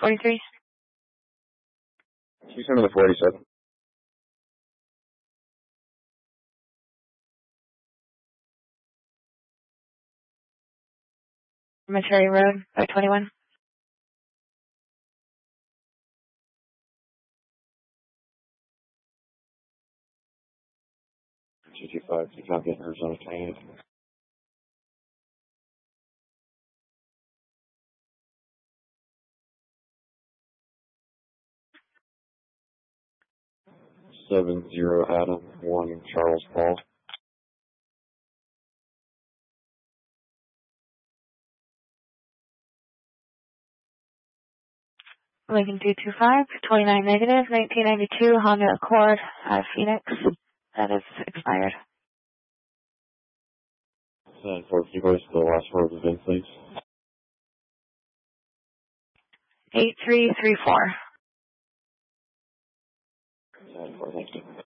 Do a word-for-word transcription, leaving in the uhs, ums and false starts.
forty-three. She's under the forty-seven. Cemetery Road, five twenty-one. two two five, you can't get Arizona twenty-eight. seven zero Adam, one Charles Paul. Lincoln two two five, twenty-nine negative, nineteen ninety-two Honda Accord, uh, Phoenix. That is expired. And for you guys, the last four of the VIN, please. eight three three four. And for, thank you.